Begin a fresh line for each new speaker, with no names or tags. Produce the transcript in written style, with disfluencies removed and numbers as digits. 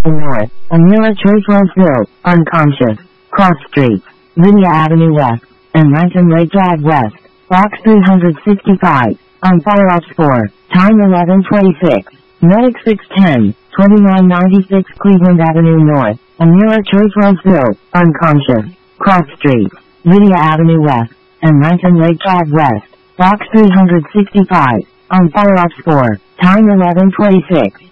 North, Amira Church Roseville, unconscious, cross streets, Lydia Avenue West, and Rankin Lake Drive West, box 365, on fire ops 4, time 11:26, medic 610, 2996 Cleveland Avenue North, Amira Church Roseville, unconscious, cross streets, Lydia Avenue West, and Rankin Lake Drive West, box 365, on fire ops 4, time 11:26.